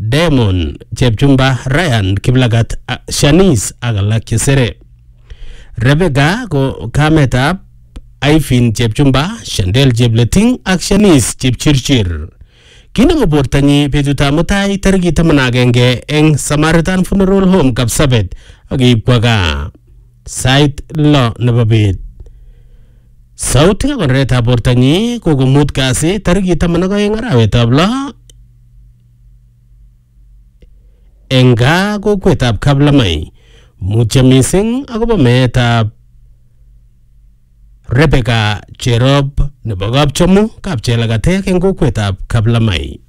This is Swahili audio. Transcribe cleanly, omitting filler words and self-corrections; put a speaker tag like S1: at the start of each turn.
S1: Diamond Chepchumba, Ryan Kiblagat, Shanice ak alak chesere. Rebecca ko kametab Aifin Chepchumba, Shandel Chepleting ak Shanice Chepchirchir. Kinamo bortanyi betutab mutai tariki 11 eng Samaritan Funeral Home Kapsabet ak iibkwa gaa sait lo nebo bet. Sauti konoretab bortanyi kokomut kasi tariki 12 arawetab lo eng gaa kokwetab Kaplamai. Mutyo mising akobo meetab Rebecca Cherop nebo Kapchomu Kapchelagatek eng kokwetab Kaplamai.